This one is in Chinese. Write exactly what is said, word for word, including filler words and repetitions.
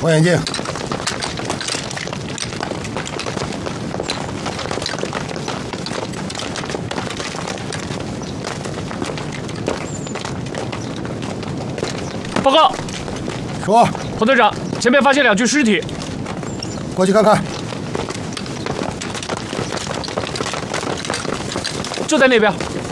望远镜。 报告， 说， 彭队长，前面发现两具尸体， 过去看看。 就在那边。